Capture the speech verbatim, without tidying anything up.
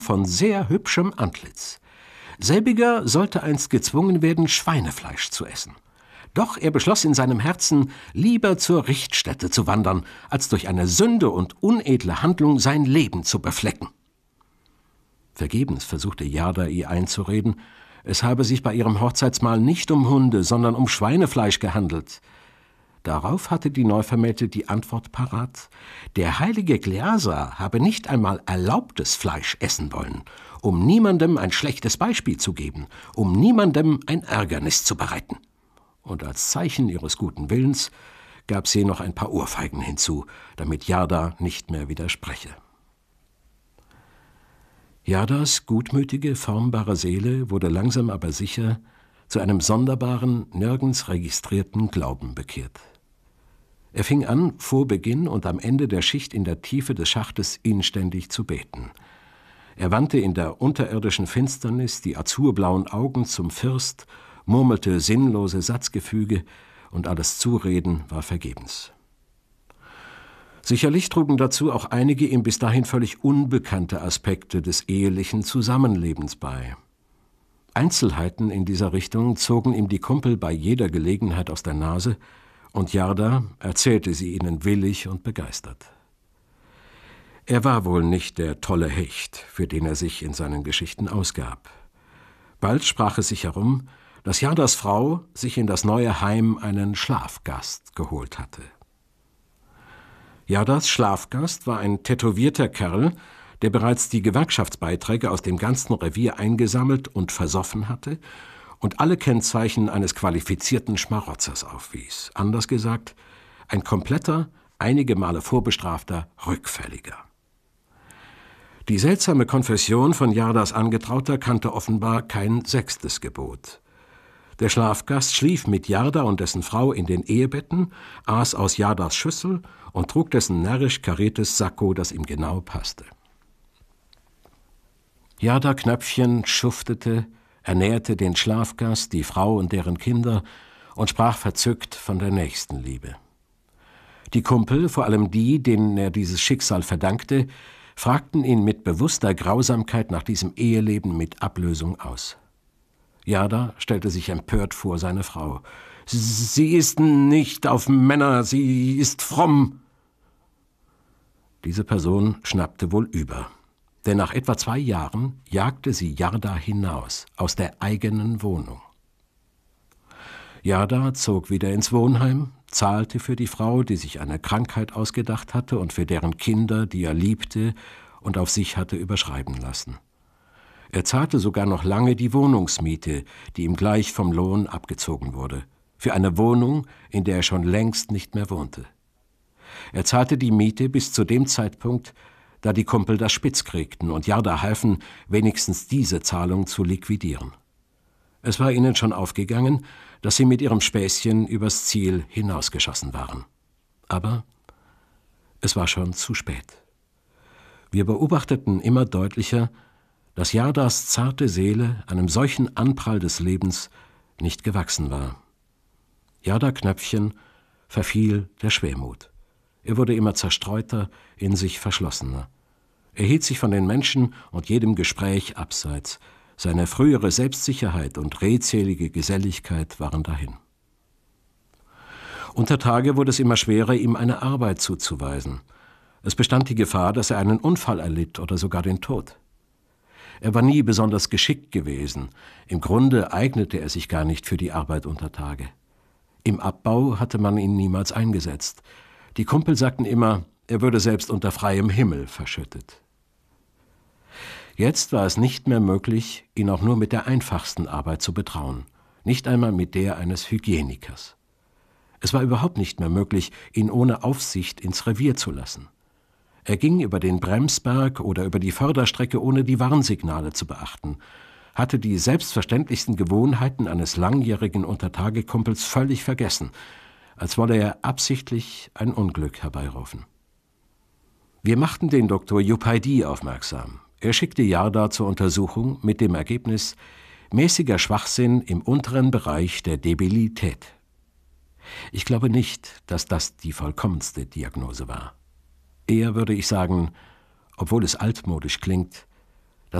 von sehr hübschem Antlitz. Selbiger sollte einst gezwungen werden, Schweinefleisch zu essen. Doch er beschloss in seinem Herzen, lieber zur Richtstätte zu wandern, als durch eine Sünde und unedle Handlung sein Leben zu beflecken. Vergebens versuchte Jarda ihr einzureden, es habe sich bei ihrem Hochzeitsmahl nicht um Hunde, sondern um Schweinefleisch gehandelt. Darauf hatte die Neuvermählte die Antwort parat: Der heilige Gleasa habe nicht einmal erlaubtes Fleisch essen wollen, um niemandem ein schlechtes Beispiel zu geben, um niemandem ein Ärgernis zu bereiten. Und als Zeichen ihres guten Willens gab sie noch ein paar Ohrfeigen hinzu, damit Jarda nicht mehr widerspreche. Jardas gutmütige, formbare Seele wurde langsam aber sicher zu einem sonderbaren, nirgends registrierten Glauben bekehrt. Er fing an, vor Beginn und am Ende der Schicht in der Tiefe des Schachtes inständig zu beten. Er wandte in der unterirdischen Finsternis die azurblauen Augen zum First, murmelte sinnlose Satzgefüge, und alles Zureden war vergebens. Sicherlich trugen dazu auch einige ihm bis dahin völlig unbekannte Aspekte des ehelichen Zusammenlebens bei. Einzelheiten in dieser Richtung zogen ihm die Kumpel bei jeder Gelegenheit aus der Nase, und Jarda erzählte sie ihnen willig und begeistert. Er war wohl nicht der tolle Hecht, für den er sich in seinen Geschichten ausgab. Bald sprach es sich herum, dass Jardas Frau sich in das neue Heim einen Schlafgast geholt hatte. Jardas Schlafgast war ein tätowierter Kerl, der bereits die Gewerkschaftsbeiträge aus dem ganzen Revier eingesammelt und versoffen hatte und alle Kennzeichen eines qualifizierten Schmarotzers aufwies. Anders gesagt, ein kompletter, einige Male vorbestrafter Rückfälliger. Die seltsame Konfession von Jardas Angetrauter kannte offenbar kein sechstes Gebot. Der Schlafgast schlief mit Jarda und dessen Frau in den Ehebetten, aß aus Jardas Schüssel und trug dessen närrisch kariertes Sakko, das ihm genau passte. Jarda Knöpfchen schuftete, ernährte den Schlafgast, die Frau und deren Kinder und sprach verzückt von der Nächstenliebe. Die Kumpel, vor allem die, denen er dieses Schicksal verdankte, fragten ihn mit bewusster Grausamkeit nach diesem Eheleben mit Ablösung aus. Jarda stellte sich empört vor seine Frau. »Sie ist nicht auf Männer, sie ist fromm.« Diese Person schnappte wohl über, denn nach etwa zwei Jahren jagte sie Jarda hinaus, aus der eigenen Wohnung. Jarda zog wieder ins Wohnheim, zahlte für die Frau, die sich eine Krankheit ausgedacht hatte und für deren Kinder, die er liebte und auf sich hatte überschreiben lassen. Er zahlte sogar noch lange die Wohnungsmiete, die ihm gleich vom Lohn abgezogen wurde, für eine Wohnung, in der er schon längst nicht mehr wohnte. Er zahlte die Miete bis zu dem Zeitpunkt, da die Kumpel das spitz kriegten und Jarda halfen, wenigstens diese Zahlung zu liquidieren. Es war ihnen schon aufgegangen, dass sie mit ihrem Späßchen übers Ziel hinausgeschossen waren. Aber es war schon zu spät. Wir beobachteten immer deutlicher, dass Jardas zarte Seele einem solchen Anprall des Lebens nicht gewachsen war. Jarda Knöpfchen verfiel der Schwermut. Er wurde immer zerstreuter, in sich verschlossener. Er hielt sich von den Menschen und jedem Gespräch abseits. Seine frühere Selbstsicherheit und redselige Geselligkeit waren dahin. Unter Tage wurde es immer schwerer, ihm eine Arbeit zuzuweisen. Es bestand die Gefahr, dass er einen Unfall erlitt oder sogar den Tod. Er war nie besonders geschickt gewesen. Im Grunde eignete er sich gar nicht für die Arbeit unter Tage. Im Abbau hatte man ihn niemals eingesetzt. Die Kumpel sagten immer, er würde selbst unter freiem Himmel verschüttet. Jetzt war es nicht mehr möglich, ihn auch nur mit der einfachsten Arbeit zu betrauen, nicht einmal mit der eines Hygienikers. Es war überhaupt nicht mehr möglich, ihn ohne Aufsicht ins Revier zu lassen. Er ging über den Bremsberg oder über die Förderstrecke, ohne die Warnsignale zu beachten, hatte die selbstverständlichsten Gewohnheiten eines langjährigen Untertagekumpels völlig vergessen, als wolle er absichtlich ein Unglück herbeirufen. Wir machten den Doktor Jupaidi aufmerksam. Er schickte Jarda zur Untersuchung mit dem Ergebnis mäßiger Schwachsinn im unteren Bereich der Debilität. Ich glaube nicht, dass das die vollkommenste Diagnose war. Eher würde ich sagen, obwohl es altmodisch klingt,